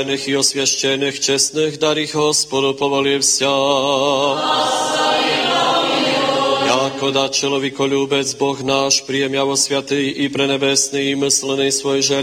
i oswieszczenych, czesnych dar ich Господу поволився. Яко да человеколюбец Бог наш, приемяво святый и пренебесный и мысленный свой жертв,